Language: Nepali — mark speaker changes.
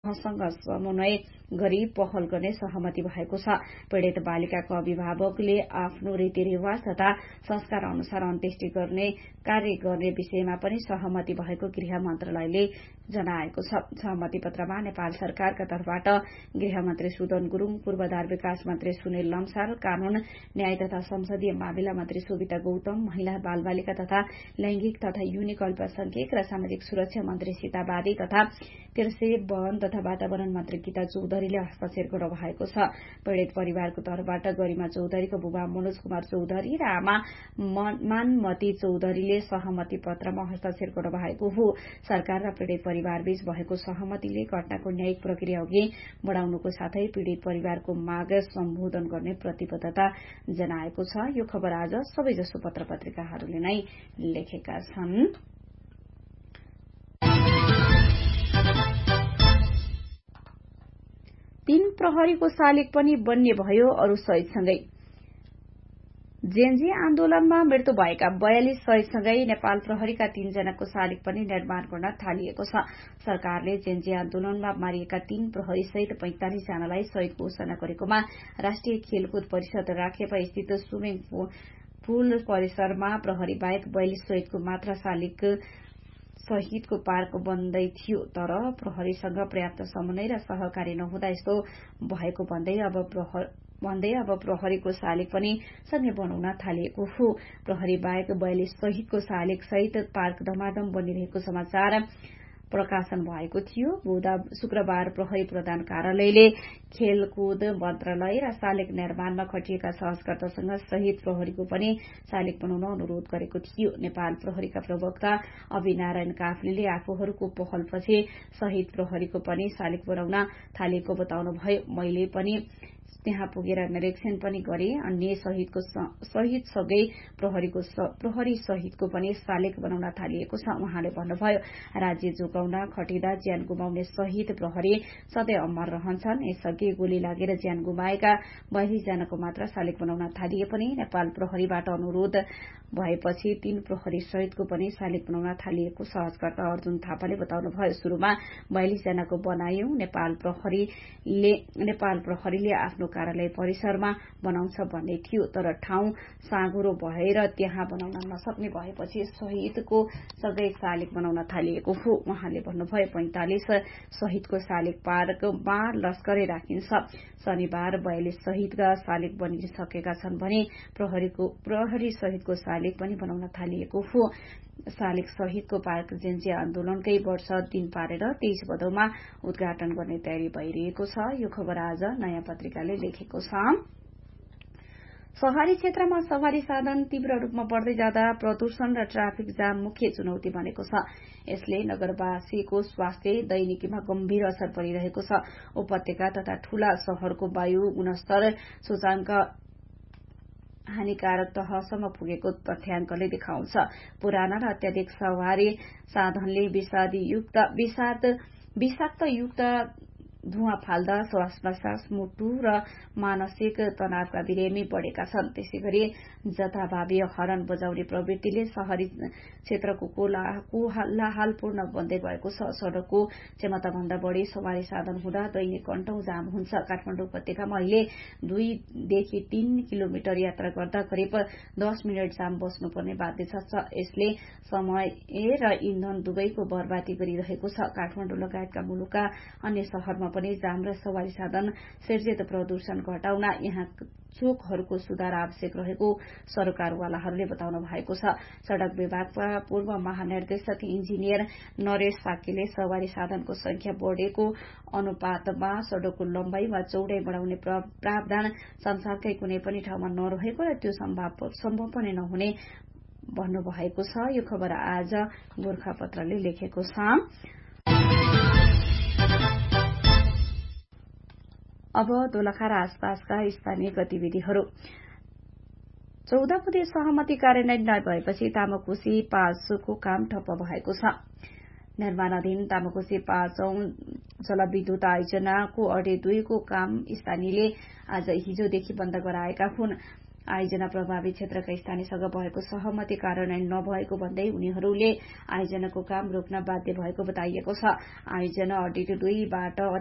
Speaker 1: सँग समन्वय गरी पहल गर्ने सहमति भएको छ। पीड़ित बालिकाको अभिभावकले आफ्नो रीतिरिवाज तथा संस्कार अनुसार अन्त्येष्टि गर्ने कार्य गर्ने विषयमा पनि सहमति भएको गृह मन्त्रालयले जनाएको छ। सहमति पत्रमा नेपाल सरकारका तर्फबाट गृहमन्त्री सुदन गुरूङ, पूर्वाधार विकास मन्त्री सुनिल लम्साल, कानून न्याय तथा संसदीय मामिला मन्त्री सुविता गौतम, महिला बालबालिका तथा लैंगिक तथा युनिक अल्पसंख्यक र सामाजिक सुरक्षा मन्त्री सीता बादी तथा कृषि वन तथा वातावरण मन्त्री गीता चौधरीले हस्ताक्षर गर्नुभएको छ। पीड़ित परिवारको तर्फबाट गरिमा चौधरीको बुबा मनोज कुमार चौधरी र आमा मानमती चौधरीले सहमति पत्रमा हस्ताक्षर गर्नुभएको हो। सरकार र पीड़ित परिवारबीच भएको सहमतिले घटनाको न्यायिक प्रक्रिया अघि बढ़ाउनुको साथै पीड़ित परिवारको माग सम्बोधन गर्ने प्रतिबद्धता जनाएको छ। यो खबर आज सबैजसो पत्र पत्रिकाहरूले नै लेखेका छन्। तीन प्रहरीको शालिग पनि बन्ने भयो अरू शहीदसँगै। जेएनजी आन्दोलनमा मृत्यु भएका 42 शहीदसँगै नेपाल प्रहरीका 3 जनाको शालिग पनि निर्माण गर्न थालिएको छ। सरकारले जेएनजी आन्दोलनमा मारिएका 3 प्रहरी सहित 45 जनालाई शहीद घोषणा गरेकोमा राष्ट्रिय खेलकुद परिषद राखेपा स्थित स्विमिङ पूल परिसरमा प्रहरी बाहेक 42 शहीदको मात्र शालिग शहीदको पार्क बन्दै थियो। तर प्रहरीसँग पर्याप्त समन्वय र सहकारी नहुँदा यस्तो भएको भन्दै अब प्रहरीको शालिग पनि सँगै बनाउन थालिएको हो। प्रहरी बाहेक 42 शहीदको शालिग सहित पार्क धमाधम बनिरहेको समाचार प्रकाशन भएको थियो। शुक्रबार प्रहरी प्रधान कार्यालयले खेलकुद मन्त्रालय र शालिग निर्माणमा खटिएका सहजकर्तासँग शहीद प्रहरीको पनि शालिग बनाउन अनुरोध गरेको थियो। नेपाल प्रहरीका प्रवक्ता अभिनारायण काफ्लेले आफूहरूको पहलपछि शहीद प्रहरीको पनि शालिग बनाउन थालिएको बताउनुभयो। मैले पनि त्यहाँ पुगेर निरीक्षण पनि गरे। अन्य शहीदसँगै प्रहरी शहीदको पनि शालिग बनाउन थालिएको छ। उहाँले भन्नुभयो, राज्य जोगाउन खटिँदा ज्यान गुमाउने शहीद प्रहरी सधैँ अमर रहन्छन्। यसअघि गोली लागेर ज्यान गुमाएका 42 जनाको मात्र शालिग बनाउन थालिए पनि नेपाल प्रहरीबाट अनुरोध भएपछि 3 प्रहरी शहीदको पनि शालिग बनाउन थालिएको सहजकर्ता अर्जुन थापाले बताउनुभयो। सुरुमा 42 जनाको बनाइयो। नेपाल प्रहरीले आफ्नो कार्यालय परिसरमा बनाउँछ भन्ने थियो। तर ठाउँ साँघुरो भएर त्यहाँ बनाउन नसक्ने भएपछि शहीदको सँगै शालिग बनाउन थालिएको हो। उहाँले भन्नुभयो, 45 शहीदको शालिग पार्कमा लस्करै राखिन्छ। शनिबार 42 शहीदका शालिग बनिसकेका छन् भने प्रहरी शहीदको शालिग पनि बनाउन थालिएको हो। शालिग शहीदको पार्क जेएनजी आन्दोलनकै वर्ष दिन पारेर 23 भदौमा उद्घाटन गर्ने तयारी भइरहेको छ। यो खबर आज नयाँ पत्रिकाले लेखेको छ। शहरी क्षेत्रमा सवारी साधन तीव्र रूपमा बढ़दै जाँदा प्रदूषण र ट्राफिक जाम मुख्य चुनौती बनेको छ। यसले नगरवासीको स्वास्थ्य दैनिकीमा गम्भीर असर परिरहेको छ। उपत्यका तथा ठूला शहरको वायु गुणस्तर सूचाङ्क हानिकारक तहसम्म पुगेको तथ्याङ्कले देखाउँछ। पुराना र अत्याधिक सवारी साधनले विषाक्तयुक्त धुवा फाल्दा श्वास-प्रश्वास, मुटु र मानसिक तनावका बिरामी बढ़ेका छन्। त्यसैगरी जथाभावी हर्न बजाउने प्रवृत्तिले शहरी क्षेत्रको कोलाहलपूर्ण बन्दै गएको छ। सड़कको क्षमताभन्दा बढ़ी सवारी साधन हुँदा दैनिक घण्टौं जाम हुन्छ। काठमाडौँ उपत्यकामा अहिले 2 देखि 3 किलोमिटर यात्रा गर्दा करिब 10 मिनट जाम बस्नुपर्ने बाध्यता छ। यसले समय र इन्धन दुवैको बर्बादी गरिरहेको छ। काठमाडौँ लगायतका मुलुकका अन्य शहरमा पनि जाम र सवारी साधन सिर्जित प्रदूषण घटाउन यहाँ चोकहरूको सुधार आवश्यक रहेको सरकारवालाहरूले बताउनु भएको छ। सड़क विभागका पूर्व महानिर्देशक इन्जिनियर नरेश साकेले सवारी साधनको संख्या बढ़ेको अनुपातमा सड़कको लम्बाई वा चौडाई बढ़ाउने प्रावधान संसारकै कुनै पनि ठाउँमा नरहेको र त्यो सम्भव पनि नहुने भन्नुभएको छ। यो खबर आज गोर्खापत्रले लेखेको छ। अब दोलखा र आसपासका स्थानीय गतिविधिहरू। 14 बुँदे सहमति कार्यान्वयन नभएपछि तामाकोशी 5को काम ठप्प भएको छ। निर्माणाधीन तामाकोशी 5औं जलविद्युत आयोजनाको अडे 2 को काम स्थानीयले आज हिजोदेखि बन्द गराएका हुन्। आयोजना प्रभावित क्षेत्रका स्थानीयसँग भएको सहमति कार्यान्वयन नभएको भन्दै उनीहरूले आयोजनाको काम रोक्न बाध्य भएको बताइएको छ। आयोजना अडिट 2 बाट